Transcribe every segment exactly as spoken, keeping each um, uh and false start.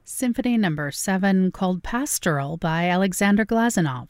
Symphony Number seven, called Pastoral by Alexander Glazunov.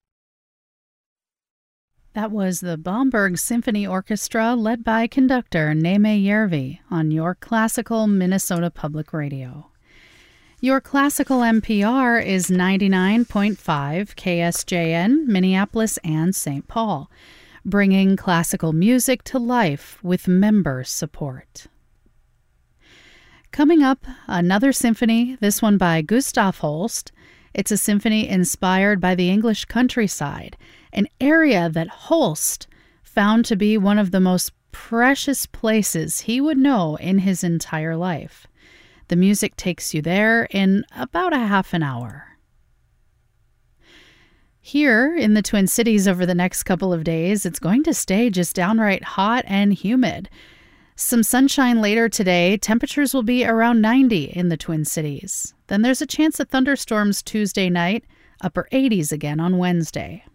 That was the Bamberg Symphony Orchestra led by conductor Naime Järvi on Your Classical Minnesota Public Radio. Your Classical N P R is ninety-nine point five K S J N, Minneapolis and Saint Paul, bringing classical music to life with member support. Coming up, another symphony, this one by Gustav Holst. It's a symphony inspired by the English countryside, an area that Holst found to be one of the most precious places he would know in his entire life. The music takes you there in about a half an hour. Here in the Twin Cities over the next couple of days, it's going to stay just downright hot and humid. Some sunshine later today. Temperatures will be around ninety in the Twin Cities. Then there's a chance of thunderstorms Tuesday night, upper eighties again on Wednesday.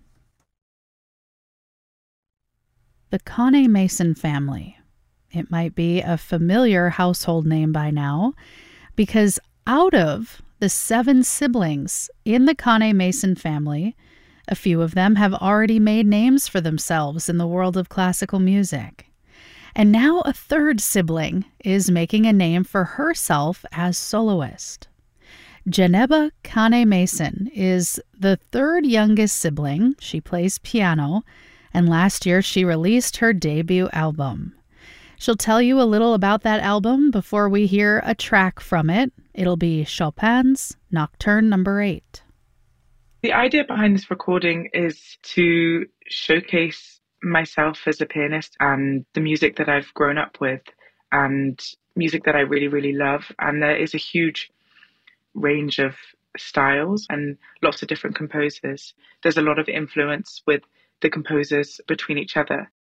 The Conne Mason family. It might be a familiar household name by now, because out of the seven siblings in the Conne Mason family, a few of them have already made names for themselves in the world of classical music. And now a third sibling is making a name for herself as soloist. Geneba Conne Mason is the third youngest sibling. She plays piano, and last year she released her debut album. She'll tell you a little about that album before we hear a track from it. It'll be Chopin's Nocturne Number eight. The idea behind this recording is to showcase myself as a pianist and the music that I've grown up with and music that I really, really love. And there is a huge range of styles and lots of different composers. There's a lot of influence with the composers between each other.